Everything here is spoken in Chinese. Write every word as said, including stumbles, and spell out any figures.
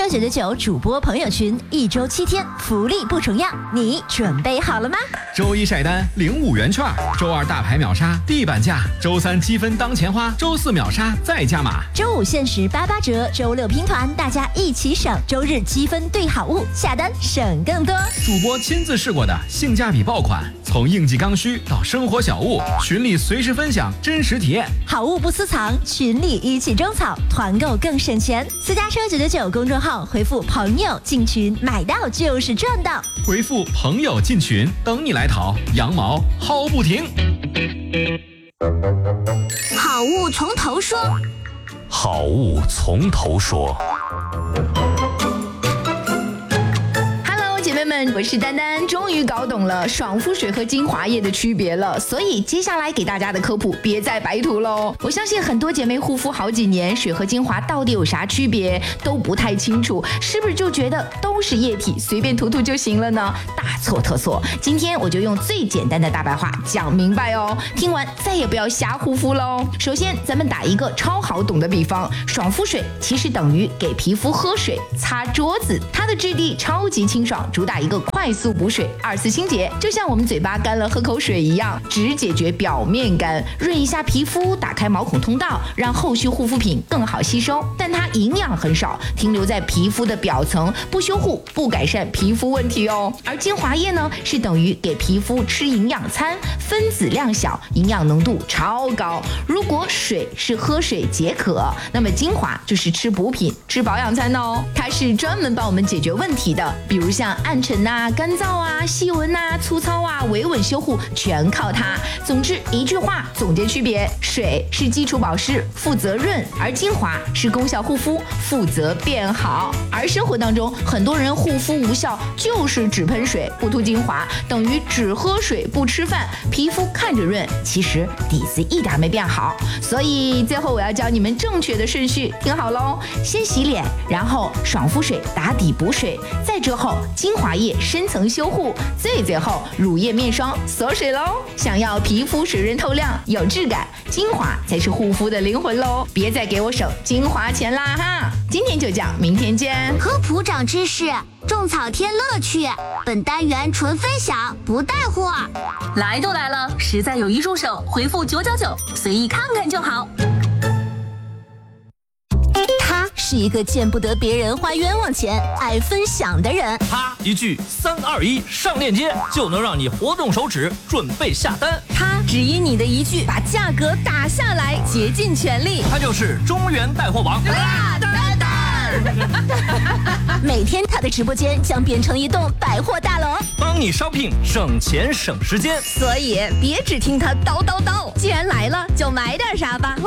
车九九九主播朋友群，一周七天，福利不重样，你准备好了吗？ 周一晒单领五元券，周二大牌秒杀地板价，周三积分当钱花，周四秒杀再加码， 周五限时八八折，周六拼团，大家一起省，周日积分兑好物，下单省更多。 主播亲自试过的性价比爆款，从应季刚需到生活小物，群里随时分享真实体验， 好物不私藏，群里一起种草，团购更省钱。私家车九九九公众号回复朋友进群，买到就是赚到。 回复朋友进群，等你来淘，羊毛薅不停。 好物从头说， 好物从头说。 姐妹们，我是丹丹，终于搞懂了爽肤水和精华液的区别了，所以接下来给大家的科普别再白涂喽。我相信很多姐妹护肤好几年，水和精华到底有啥区别都不太清楚，是不是就觉得都是液体，随便涂涂就行了呢？大错特错！今天我就用最简单的大白话讲明白哦，听完再也不要瞎护肤喽。首先，咱们打一个超好懂的比方，爽肤水其实等于给皮肤喝水、擦桌子，它的质地超级清爽，主打一个快速补水、二次清洁，就像我们嘴巴干了喝口水一样，只解决表面干，润一下皮肤，打开毛孔通道，让后续护肤品更好吸收。但它营养很少，停留在皮肤的表层，不修护，不改善皮肤问题哦。而精华液呢，是等于给皮肤吃营养餐，分子量小，营养浓度超高。如果水是喝水解渴，那么精华就是吃补品、吃保养餐哦。它是专门帮我们解决问题的，比如像暗沉啊、干燥啊、细纹啊、粗糙啊、维稳修护，全靠它。总之一句话总结区别：水是基础保湿，负责润；而精华是功效护肤，负责变好。而生活当中，很多人护肤无效，就是只喷水不涂精华，等于只喝水不吃饭，皮肤看着润，其实底子一点没变好。所以最后我要教你们正确的顺序，听好喽：先洗脸，然后爽肤水打底补水，再之后精华液深层修护，最最后乳液面霜锁水喽。想要皮肤水润透亮有质感，精华才是护肤的灵魂喽，别再给我省精华钱啦哈！今天就讲，明天见。 科普长知识，种草添乐趣。本单元纯分享，不带货。 来都来了，实在有一助手，回复九九九，随意看看就好。 他是一个见不得别人花冤枉钱、爱分享的人。 他一句三二一上链接，就能让你活动手指准备下单。 他只因你的一句把价格打下来，竭尽全力。 他就是中原带货王大丹丹。每天他的直播间将变成一栋百货大楼， 帮你 shopping 省钱省时间。 所以别只听他叨叨叨，既然来了就买点啥吧。